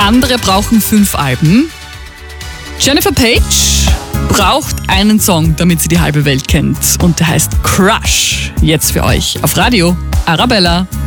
andere brauchen 5 Alben. Jennifer Page braucht einen Song, damit sie die halbe Welt kennt. Und der heißt Crush. Jetzt für euch auf Radio Arabella.